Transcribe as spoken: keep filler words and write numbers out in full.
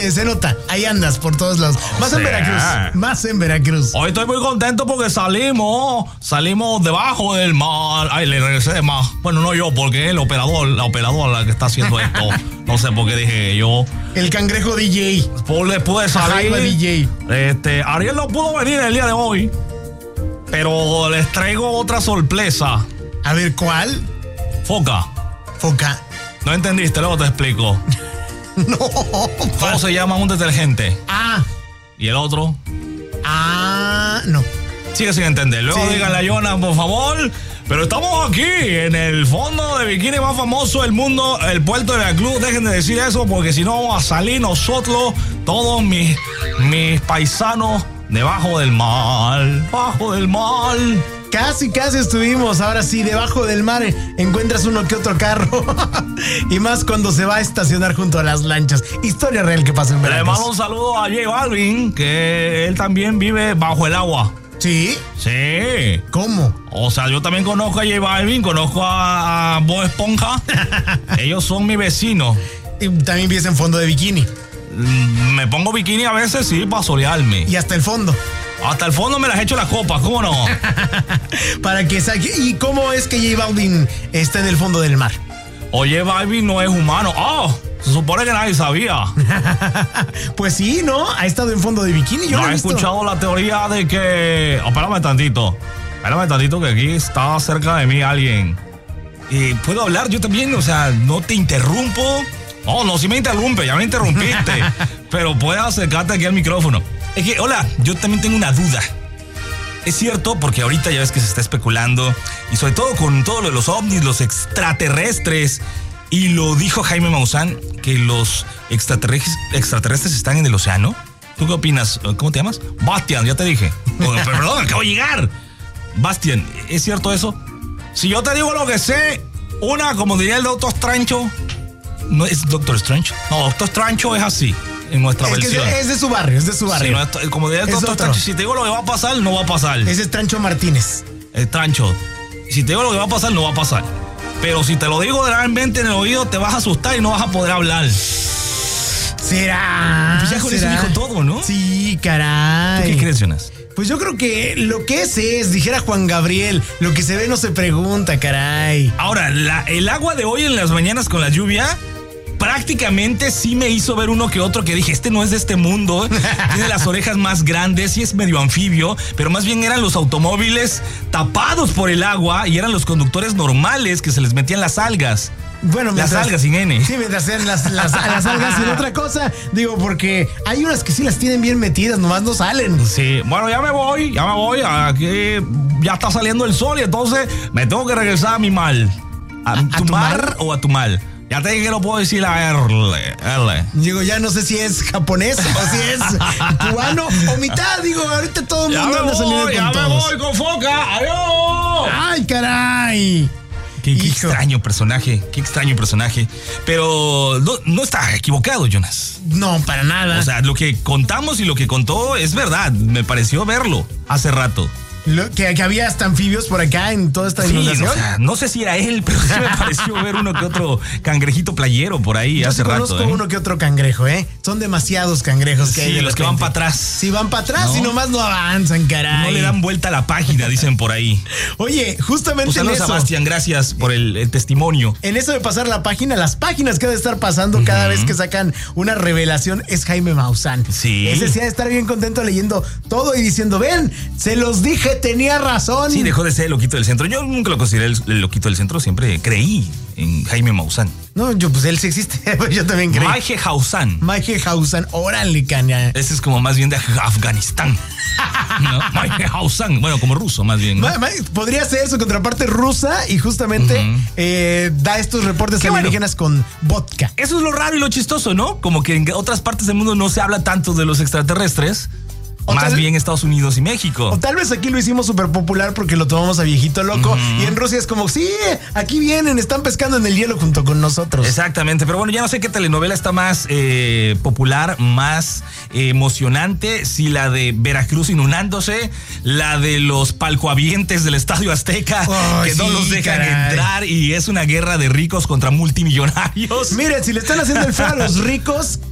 Se nota, ahí andas por todos lados. Más sea. en Veracruz, más en Veracruz. Hoy estoy muy contento porque salimos, salimos debajo del mar. Ay, le regresé de más. Bueno, no yo, porque el operador, la operadora la que está haciendo esto. No sé por qué dije yo. El cangrejo D J. Pues le pude salir. Jaime D J. Este, Ariel no pudo venir el día de hoy, pero les traigo otra sorpresa. A ver, ¿cuál? Foca. Foca. No entendiste, luego te explico. No. ¿Cómo se llama un detergente? Ah. ¿Y el otro? Ah, no. Sigue sin entender. Luego sí. Díganle a Jonas, por favor. Pero estamos aquí, en el fondo de bikini más famoso del mundo, el puerto de Veracruz. Dejen de decir eso, porque si no vamos a salir nosotros, todos mis, mis paisanos, debajo del mar. Bajo del mar. Casi, casi estuvimos. Ahora sí, debajo del mar encuentras uno que otro carro. Y más cuando se va a estacionar junto a las lanchas. Historia real que pasa en Veracruz. Le mando un saludo a J Balvin, que él también vive bajo el agua. ¿Sí? Sí. ¿Cómo? O sea, yo también conozco a J Balvin, conozco a, a Bob Esponja. Ellos son mis vecinos. Y también vives en fondo de bikini. Me pongo bikini a veces, sí, para solearme. Y hasta el fondo. Hasta el fondo me las echo las copas, ¿cómo no? Para que saque. ¿Y cómo es que J Balvin está en el fondo del mar? O J Balvin no es humano. ¡Oh! Se supone que nadie sabía. Pues sí, ¿no? Ha estado en fondo de bikini. Yo no lo he he visto. escuchado la teoría de que... Oh, espérame tantito. Espérame tantito que aquí está cerca de mí alguien. Eh, ¿Puedo hablar yo también? O sea, no te interrumpo. Oh, no, sí me interrumpe, ya me interrumpiste. Pero puedes acercarte aquí al micrófono. Es que, hola, yo también tengo una duda. Es cierto, porque ahorita ya ves que se está especulando, y sobre todo con todo lo de los ovnis, los extraterrestres, y lo dijo Jaime Maussan, que los extraterrestres, extraterrestres están en el océano. ¿Tú qué opinas? ¿Cómo te llamas? Bastian, ya te dije. Oh, perdón, acabo de llegar. Bastian, ¿es cierto eso? Si yo te digo lo que sé, una, como diría el Doctor Strancho, ¿no es Doctor Strange? No, Doctor Strancho es así. En nuestra es versión. Que es de su barrio, es de su barrio. Sí, no, como diría el Doctor Strancho, si te digo lo que va a pasar, no va a pasar. Ese es Trancho Martínez. El Trancho. Si te digo lo que va a pasar, no va a pasar. Pero si te lo digo realmente en el oído, te vas a asustar y no vas a poder hablar. ¿Será? Pues ya con ¿Será? eso dijo todo, ¿no? Sí, caray. ¿Tú qué crees, Jonas? Pues yo creo que lo que es es, dijera Juan Gabriel, lo que se ve no se pregunta, caray. Ahora, la, el agua de hoy en las mañanas con la lluvia prácticamente sí me hizo ver uno que otro que dije, este no es de este mundo, tiene las orejas más grandes y es medio anfibio, pero más bien eran los automóviles tapados por el agua y eran los conductores normales que se les metían las algas. Bueno, las mientras, algas sin N. Sí, mientras sean las, las, las algas sin otra cosa. Digo, porque hay unas que sí las tienen bien metidas, nomás no salen. Sí, bueno, ya me voy, ya me voy. Aquí ya está saliendo el sol y entonces me tengo que regresar a mi mal. ¿A, ¿A tu, tu mar, mar o a tu mal? Ya te dije que no puedo decir la R. R. Digo, ya no sé si es japonés o si es cubano o mitad. Digo, ahorita todo el mundo anda saliendo con ya todos. me voy con Foca. ¡Adiós! ¡Ay, caray! Qué, qué extraño personaje, qué extraño personaje. Pero no, no está equivocado, Jonas. No, para nada. O sea, lo que contamos y lo que contó es verdad. Me pareció verlo hace rato. Lo, que, que había hasta anfibios por acá en toda esta sí, inundación. O sea, no sé si era él, pero sí me pareció ver uno que otro cangrejito playero por ahí. Yo hace sí rato. Conozco ¿eh? uno que otro cangrejo, ¿eh? Son demasiados cangrejos que sí, hay. Sí, los que van para atrás. Sí, van para atrás ¿no? y nomás no avanzan, caray. No le dan vuelta a la página, dicen por ahí. Oye, justamente pues en eso. Sebastián, gracias por el, el testimonio. En eso de pasar la página, las páginas que ha de estar pasando uh-huh. cada vez que sacan una revelación es Jaime Maussan. Sí. Ese sí ha de estar bien contento leyendo todo y diciendo, ven, se los dije, tenía razón. Sí, dejó de ser el loquito del centro. Yo nunca lo consideré el, el loquito del centro, siempre creí en Jaime Maussan. No, yo pues él sí existe, yo también creí. Maije Maussan. Maije Maussan, órale, caña. Ese es como más bien de Afganistán. ¿No? Maije Maussan, bueno, como ruso más bien, ¿no? Ma, ma, podría ser su contraparte rusa y justamente uh-huh. eh, da estos reportes alienígenas bueno, con vodka. Eso es lo raro y lo chistoso, ¿no? Como que en otras partes del mundo no se habla tanto de los extraterrestres. O más tal, bien Estados Unidos y México. O tal vez aquí lo hicimos súper popular porque lo tomamos a viejito loco. Uh-huh. Y en Rusia es como, sí, aquí vienen, están pescando en el hielo junto con nosotros. Exactamente, pero bueno, ya no sé qué telenovela está más eh, popular, más eh, emocionante. Si la de Veracruz inundándose, la de los palcoavientes del Estadio Azteca, oh, que sí, no los dejan caray. entrar y es una guerra de ricos contra multimillonarios. Miren, si le están haciendo el feo a los ricos,